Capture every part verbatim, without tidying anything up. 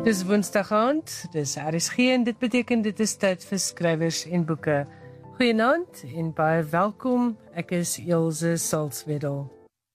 Dis Woensdag aand, dis R S G en dit beteken dit is tyd vir skrywers en boeke. Goeienaand en baie welkom, ek is Elsje Salzwedel.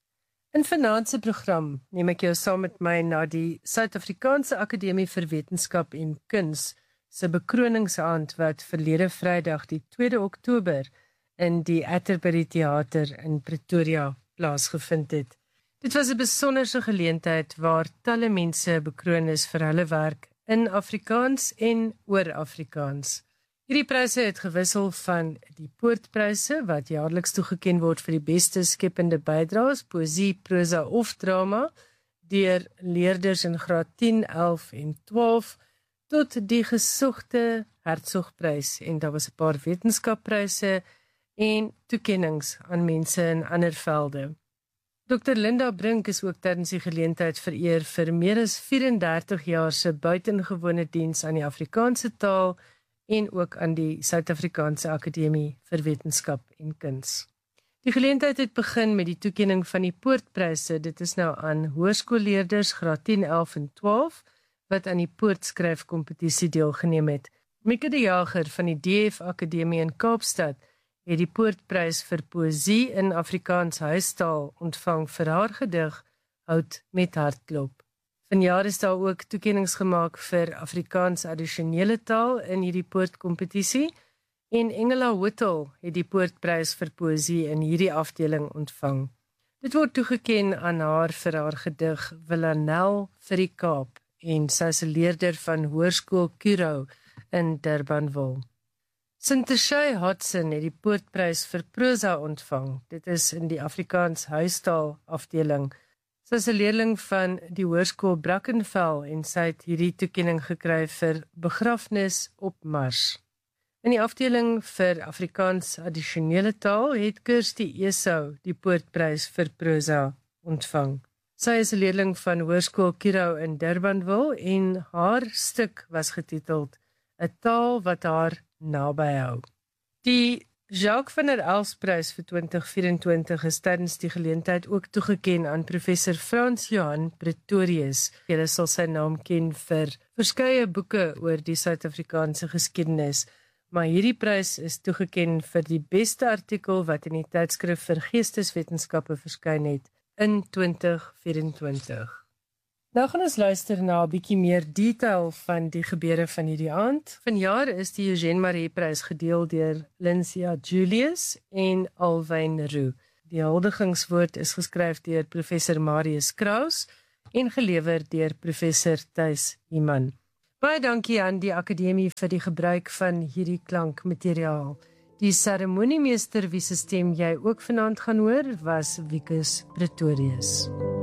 In vanaand se program neem ek jou saam met my na die Suid-Afrikaanse Akademie vir Wetenskap en Kuns se bekroningsaand wat verlede Vrydag die tweede Oktober in die Atterbury Theater in Pretoria plaasgevind het. Dit was 'n besonderse geleentheid waar talle mense bekroon is vir hulle werk in Afrikaans en oor Afrikaans. Hierdie pryse het gewissel van die Poortpryse wat jaarliks toegeken word vir die beste skepende bydraes, poësie, prosa of drama deur leerders in graad tien, elf en twaalf tot die gesogte Hertzogprys en daar was 'n paar wetenskappryse en toekennings aan mense in ander velde. Dokter Linda Brink is ook tydens die geleentheid vereer vir meer as vyf-en-dertig jaar se buitengewone diens aan die Afrikaanse taal en ook aan die Suid-Afrikaanse Akademie vir Wetenskap en Kuns. Die geleentheid het begin met die toekenning van die Poortpryse. Dit is nou aan hoërskoolleerders graad tien, elf en twaalf wat aan die Poortskryfkompetisie deelgeneem het. Mieke de Jager van die D F Akademie in Kaapstad het die Poortprys vir poësie in Afrikaans huistaal ontvang vir haar gedig Hout met hartklop. Vanjaar is daar ook toekennings gemaak vir Afrikaans addisionele taal in hierdie Poortkompetisie en Engela Whittle het die Poortprys vir poësie in hierdie afdeling ontvang. Dit word toegeken aan haar vir haar gedig Villanelle vir die Kaap en sy is 'n leerder van Hoërskool Curro in Durbanville. Sinteshay Hodson het die Poortprys vir prosa ontvang. Dit is in die Afrikaans huistaal afdeling. Sy is 'n leerling van die Hoërskool Brackenfell en sy het hierdie toekenning gekry vir Begrafnis op Mars. In die afdeling vir Afrikaans addisionele taal het Kirsty Esau die Poortprys vir prosa ontvang. Sy is 'n leerling van Hoërskool Curro in Durbanville en haar stuk was getiteld 'n taal wat haar naby hou. Die Jacques van der Els-prys vir twintig vyf-en-twintig is tydens die geleentheid ook toegeken aan professor Frans Johan Pretorius. Julle sal sy naam ken vir verskeie boeke oor die Suid-Afrikaanse geskiedenis, maar hierdie prys is toegeken vir die beste artikel wat in die tydskrif vir geesteswetenskappe verskyn het in twintig vyf-en-twintig. Nou gaan ons luister na 'n bietjie meer detail van die gebeure van hierdie aand. Vanjaar is die Eugène Maree Prys gedeel deur Lyncia Julius en Alwyn Roux. Die huldigingswoord is geskryf deur professor Marius Kraus en gelewer deur professor Thys Iman. Baie dankie aan die Akademie vir die gebruik van hierdie klankmateriaal. Die seremoniemeester wie se stem jy ook vanaand gaan hoor was Wikus Pretorius.